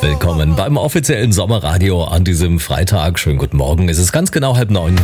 Willkommen beim offiziellen Sommerradio an diesem Freitag. Schönen guten Morgen. Es ist ganz genau 8:30.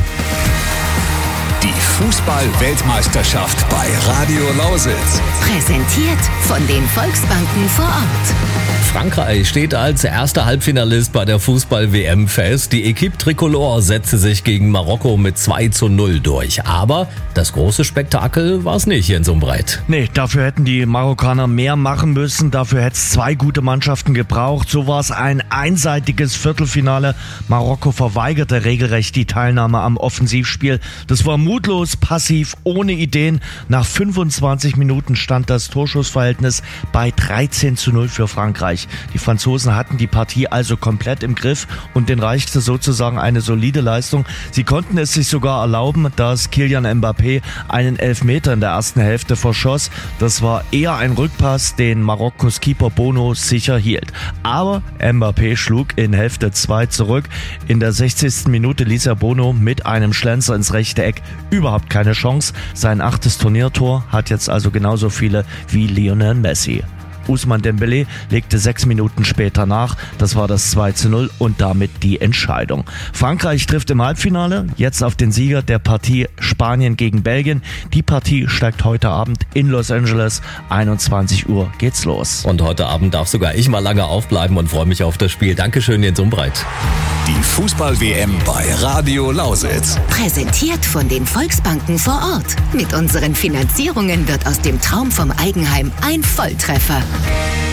Die Fußball-Weltmeisterschaft bei Radio Lausitz. Präsentiert von den Volksbanken vor Ort. Frankreich steht als erster Halbfinalist bei der Fußball-WM fest. Die Equipe Tricolore setzte sich gegen Marokko mit 2:0 durch. Aber das große Spektakel war es nicht, Jens Umbreit. Nee, dafür hätten die Marokkaner mehr machen müssen. Dafür hätte es 2 gute Mannschaften gebraucht. So war es ein einseitiges Viertelfinale. Marokko verweigerte regelrecht die Teilnahme am Offensivspiel. Das war mutlos, passiv, ohne Ideen. Nach 25 Minuten stand das Torschussverhältnis bei 13:0 für Frankreich. Die Franzosen hatten die Partie also komplett im Griff und denen reichte sozusagen eine solide Leistung. Sie konnten es sich sogar erlauben, dass Kylian Mbappé einen Elfmeter in der ersten Hälfte verschoss. Das war eher ein Rückpass, den Marokkos Keeper Bono sicher hielt. Aber Mbappé schlug in Hälfte 2 zurück. In der 60. Minute ließ er Bono mit einem Schlenzer ins rechte Eck überhaupt keine Chance. Sein 8. Turniertor hat jetzt also genauso viele wie Lionel Messi. Ousmane Dembélé legte 6 Minuten später nach. Das war das 2:0 und damit die Entscheidung. Frankreich trifft im Halbfinale jetzt auf den Sieger der Partie Spanien gegen Belgien. Die Partie steigt heute Abend in Los Angeles. 21 Uhr geht's los. Und heute Abend darf sogar ich mal lange aufbleiben und freue mich auf das Spiel. Dankeschön, Jens Umbreit. Die Fußball-WM bei Radio Lausitz. Präsentiert von den Volksbanken vor Ort. Mit unseren Finanzierungen wird aus dem Traum vom Eigenheim ein Volltreffer.